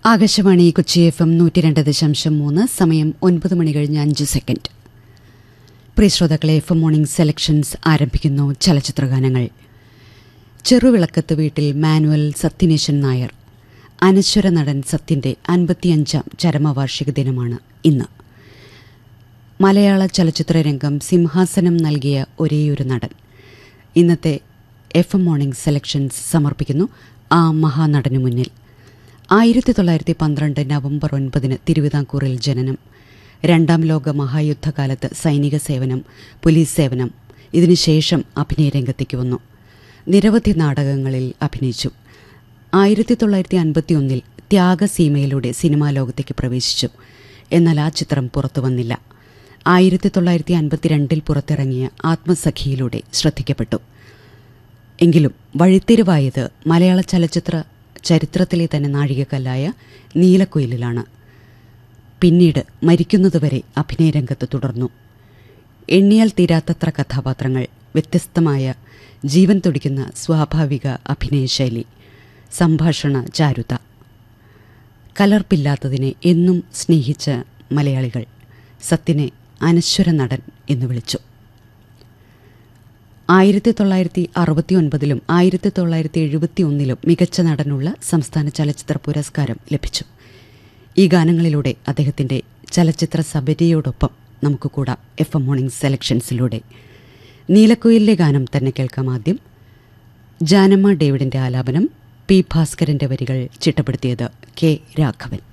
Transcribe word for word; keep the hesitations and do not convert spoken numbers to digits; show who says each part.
Speaker 1: Akashvani Kochi F M നൂറ്റി രണ്ട് ദശാംശം മൂന്ന്. സമയം ഒൻപത് മണി കഴിഞ്ഞ് അഞ്ച് സെക്കൻഡ്. പ്രിയ ശ്രോതാക്കളെ, എഫ് എം മോർണിംഗ് സെലക്ഷൻസ് ആരംഭിക്കുന്നു. ചലച്ചിത്രഗാനങ്ങൾ. ചെറുവിളക്കത്ത് വീട്ടിൽ മാനുവൽ സത്യനേശൻ നായർ, അനശ്വര നടൻ സത്യന്റെ അൻപത്തിയഞ്ചാം ചരമവാർഷിക ദിനമാണ് ഇന്ന്. മലയാള ചലച്ചിത്ര രംഗം സിംഹാസനം നൽകിയ ഒരേയൊരു നടൻ. ഇന്നത്തെ എഫ് എം മോർണിംഗ് സെലക്ഷൻസ് സമർപ്പിക്കുന്നു ആ മഹാനടനു മുന്നിൽ. ആയിരത്തി തൊള്ളായിരത്തി പന്ത്രണ്ട് നവംബർ ഒൻപതിന് തിരുവിതാംകൂറിൽ ജനനം. രണ്ടാം ലോക മഹായുദ്ധകാലത്ത് സൈനിക സേവനം, പോലീസ് സേവനം. ഇതിനുശേഷം അഭിനയരംഗത്തേക്ക് വന്നു. നിരവധി നാടകങ്ങളിൽ അഭിനയിച്ചു. ആയിരത്തി തൊള്ളായിരത്തി അൻപത്തി ഒന്നിൽ ത്യാഗസീമയിലൂടെ സിനിമാ ലോകത്തേക്ക് പ്രവേശിച്ചു. എന്നാൽ ആ ചിത്രം പുറത്തു വന്നില്ല. ആയിരത്തി തൊള്ളായിരത്തി അൻപത്തിരണ്ടിൽ പുറത്തിറങ്ങിയ ആത്മസഖിയിലൂടെ ശ്രദ്ധിക്കപ്പെട്ടു. എങ്കിലും വഴിത്തിരിവായത് മലയാള ചലച്ചിത്ര ചരിത്രത്തിലെ തന്നെ നാഴികക്കല്ലായ നീലക്കുയിലിലാണ്. പിന്നീട് മരിക്കുന്നതുവരെ അഭിനയരംഗത്ത് തുടർന്നു. എണ്ണിയാൽ തീരാത്തത്ര കഥാപാത്രങ്ങൾ, വ്യത്യസ്തമായ ജീവൻ തുടിക്കുന്ന സ്വാഭാവിക അഭിനയശൈലി, സംഭാഷണ ചാരുത. കലർപ്പില്ലാത്തതിനെ എന്നും സ്നേഹിച്ച മലയാളികൾ സത്യനെ അനശ്വര നടൻ എന്ന് വിളിച്ചു. ആയിരത്തി തൊള്ളായിരത്തി അറുപത്തി ഒൻപതിലും ആയിരത്തി തൊള്ളായിരത്തി എഴുപത്തി ഒന്നിലും മികച്ച നടനുള്ള സംസ്ഥാന ചലച്ചിത്ര പുരസ്കാരം ലഭിച്ചു. ഈ ഗാനങ്ങളിലൂടെ അദ്ദേഹത്തിൻ്റെ ചലച്ചിത്ര സബരിയോടൊപ്പം നമുക്ക് കൂടാം എഫ് എം മോർണിംഗ് സെലക്ഷൻസിലൂടെ. നീലക്കുയിലിലെ ഗാനം തന്നെ കേൾക്കാം. ആദ്യം ജാനമ്മ ഡേവിഡിൻ്റെ ആലാപനം, പി ഭാസ്കരൻ്റെ വരികൾ ചിട്ടപ്പെടുത്തിയത് കെ രാഘവൻ.